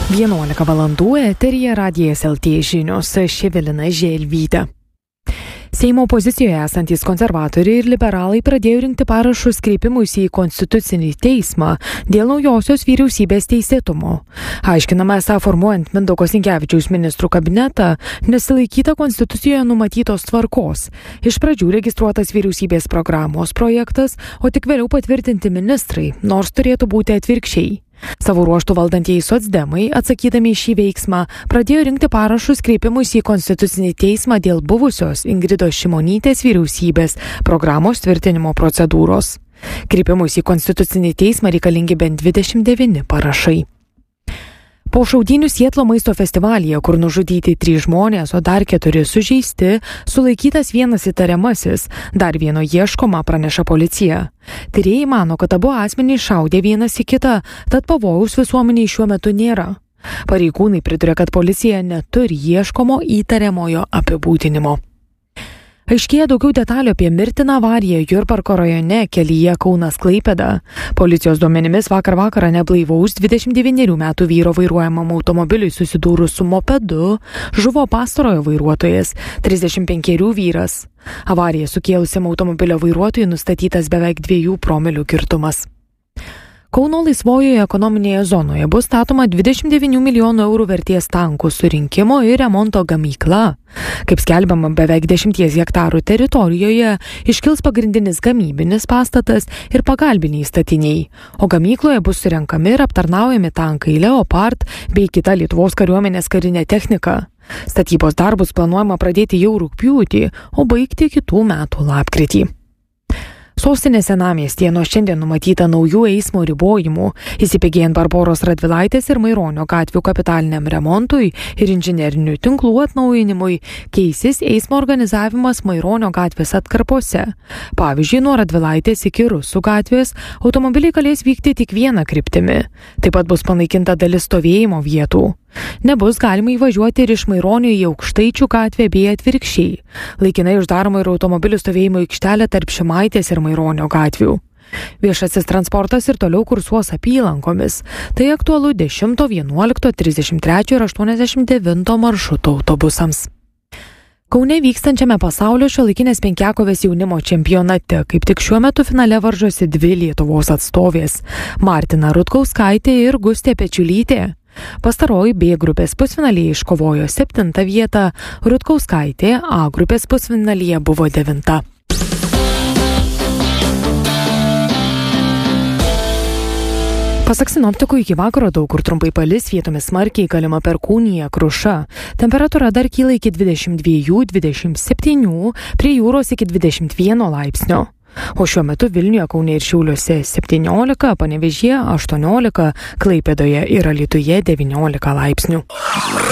11 valandų eteryje Radijas LT žinios, Evelina Želvytė. Seimo opozicijoje esantys konservatoriai ir liberalai pradėjo rinkti parašus kreipimuisi į Konstitucinį teismą dėl naujosios vyriausybės teisėtumo. Aiškinama, esą formuojant Mindaugo Sinkevičiaus ministrų kabinetą nesilaikyta Konstitucijoje numatytos tvarkos. Iš pradžių registruotas vyriausybės programos projektas, o tik vėliau patvirtinti ministrai, nors turėtų būti atvirkščiai. Savo ruožtų valdantieji socdemai, atsakydami į šį veiksmą, pradėjo rinkti parašus kreipimus į Konstitucinį teismą dėl buvusios Ingridos Šimonytės vyriausybės programos tvirtinimo procedūros. Kreipimus į Konstitucinį teismą reikalingi bent 29 parašai. Po šaudynių Sietlo maisto festivalyje, kur nužudyti 3 žmonės, o dar 4 sužeisti, sulaikytas vienas įtariamasis, dar vieno ieškoma, praneša policija. Tyrėjai mano, kad abu asmenys šaudė vienas į kitą, tad pavojaus visuomeniai šiuo metu nėra. Pareigūnai priduria, kad policija neturi ieškomo įtariamojo apibūdinimo. Aiškėja daugiau detalių apie mirtiną avariją Jurbarko rajone kelyje Kaunas-Klaipėda. Policijos duomenimis vakar vakarą neblaivaus 29 metų vyro vairuojamam automobiliui susidūrus su mopedu žuvo pastarojo vairuotojas, 35 vyras. Avariją sukėlusiam automobilio vairuotojui nustatytas beveik 2 promilių girtumas. Kauno laisvojoje ekonominėje zonoje bus statoma 29 milijonų eurų vertės tankų surinkimo ir remonto gamykla. Kaip skelbiama, beveik 10 hektarų teritorijoje iškils pagrindinis gamybinis pastatas ir pagalbiniai statiniai, o gamykloje bus surenkami ir aptarnaujami tankai Leopard bei kita Lietuvos kariuomenės karinė technika. Statybos darbus planuojama pradėti jau rugpjūtį, o baigti kitų metų lapkritį. Sostinės senamiestyje nuo šiandien numatyta naujų eismo ribojimų, įsibėgėjant Barboros Radvilaitės ir Maironio gatvių kapitaliniam remontui ir inžinerinių tinklų atnaujinimui, keisis eismo organizavimas Maironio gatvės atkarpose. Pavyzdžiui, nuo Radvilaitės iki Rusų gatvės automobiliai galės vykti tik viena kryptimi. Taip pat bus panaikinta dalis stovėjimo vietų. Nebus galima įvažiuoti ir iš Maironio į Aukštaičių gatvę bei atvirkščiai. Laikinai uždaroma ir automobilių stovėjimo aikštelė tarp Šimaitės ir Maironio gatvių. Viešasis transportas ir toliau kursuos apylankomis. Tai aktualu 10, 11, 33 ir 89 maršruto autobusams. Kaune vykstančiame pasaulio šiuolaikinės penkiakovės jaunimo čempionate kaip tik šiuo metu finale varžosi 2 Lietuvos atstovės – Martina Rutkauskaitė ir Gustė Pečiulytė. Pastaroji B grupės pusfinalyje iškovojo 7 vietą, Rutkauskaitė A grupės pusfinalyje buvo 9. Pasak sinoptikų, iki vakaro daug kur trumpai palis, vietomis smarkiai galima perkūnija, kruša. Temperatūra dar kyla iki 22-27, prie jūros iki 21 laipsnio. O šiuo metu Vilniuje, Kaune ir Šiauliuose 17, Panevėžyje 18, Klaipėdoje ir Alytuje 19 laipsnių.